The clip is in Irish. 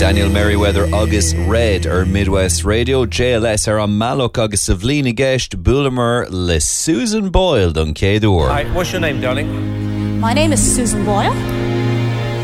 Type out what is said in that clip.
Daniel Merriweather agus Red Midwest Radio. JLS ar an Malloch agus Savlina Geist Bullimer le Susan Boyle don Céadúr. Hi, what's your name, darling? My name is Susan Boyle.